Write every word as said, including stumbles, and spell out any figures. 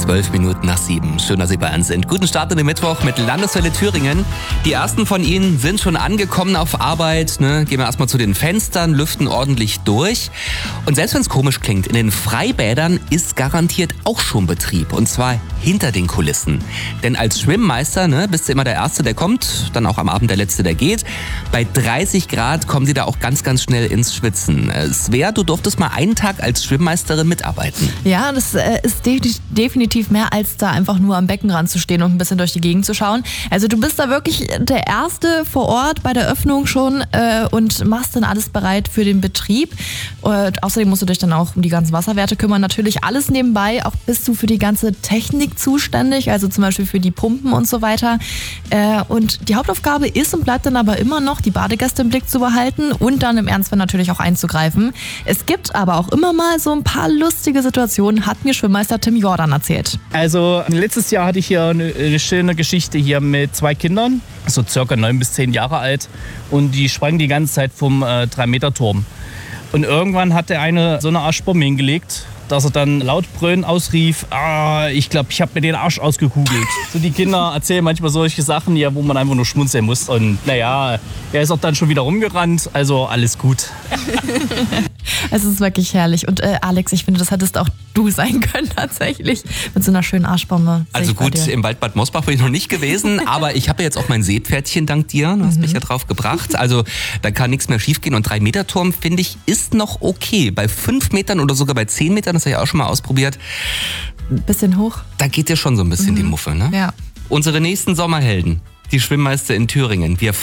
Zwölf Minuten nach sieben. Schön, dass Sie bei uns sind. Guten Start in den Mittwoch mit Landeswelle Thüringen. Die ersten von Ihnen sind schon angekommen auf Arbeit. Ne? Gehen wir erstmal zu den Fenstern, lüften ordentlich durch. Und selbst wenn es komisch klingt, in den Freibädern ist garantiert auch schon Betrieb. Und zwar hinter den Kulissen. Denn als Schwimmmeister ne, bist du immer der Erste, der kommt, dann auch am Abend der Letzte, der geht. Bei dreißig Grad kommen Sie da auch ganz, ganz schnell ins Schwitzen. Svea, du durftest mal einen Tag als Schwimmmeisterin mitarbeiten. Ja, das äh, ist de- definitiv mehr als da einfach nur am Beckenrand zu stehen und ein bisschen durch die Gegend zu schauen. Also du bist da wirklich der Erste vor Ort bei der Öffnung schon äh, und machst dann alles bereit für den Betrieb. Und außerdem musst du dich dann auch um die ganzen Wasserwerte kümmern. Natürlich alles nebenbei. Auch bist du für die ganze Technik zuständig, also zum Beispiel für die Pumpen und so weiter. Äh, und die Hauptaufgabe ist und bleibt dann aber immer noch, die Badegäste im Blick zu behalten und dann im Ernstfall natürlich auch einzugreifen. Es gibt aber auch immer mal so ein paar lustige Situationen, hat mir Schwimmmeister Tim Jordan erzählt. Also letztes Jahr hatte ich hier eine, eine schöne Geschichte hier mit zwei Kindern, so circa neun bis zehn Jahre alt, und die sprangen die ganze Zeit vom äh, drei Meter Turm. Und irgendwann hat der eine so eine Arschbombe hingelegt, dass er dann laut brüllend ausrief, ah, ich glaube, ich habe mir den Arsch ausgekugelt. So, die Kinder erzählen manchmal solche Sachen, ja, wo man einfach nur schmunzeln muss. Und naja, er ist auch dann schon wieder rumgerannt, also alles gut. Es ist wirklich herrlich. Und äh, Alex, ich finde, das hättest auch du sein können tatsächlich. Mit so einer schönen Arschbombe. Also gut, im Wald Bad Mosbach bin ich noch nicht gewesen, aber ich habe ja jetzt auch mein Seepferdchen dank dir. Du hast mhm. mich ja drauf gebracht. Also da kann nichts mehr schief gehen. Und drei Meter Turm, finde ich, ist noch okay. Bei fünf Metern oder sogar bei zehn Metern, das habe ich auch schon mal ausprobiert. Bisschen hoch. Da geht ja schon so ein bisschen mhm. die Muffe, ne? Ja. Unsere nächsten Sommerhelden, die Schwimmmeister in Thüringen. Wir